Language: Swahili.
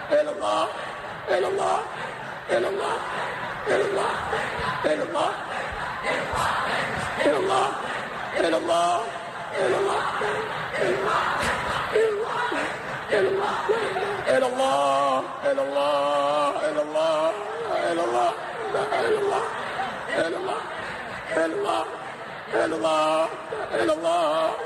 illallah, illallah, illallah, illallah, illallah, illallah, illallah, illallah, illallah, illallah, illallah, illallah, illallah, illallah, illallah, illallah, illallah, illallah,